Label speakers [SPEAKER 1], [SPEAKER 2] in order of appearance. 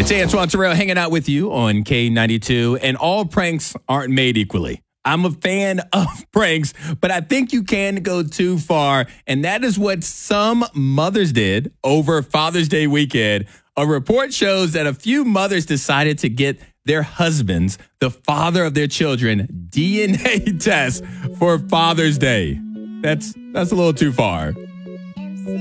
[SPEAKER 1] It's Antoine Terrell hanging out with you on K92, and all pranks aren't made equally. I'm a fan of pranks, but I think you can go too far, and that is what some mothers did over Father's Day weekend. A report shows that a few mothers decided to get their husbands, the father of their children, DNA tests for Father's Day. That's a little too far.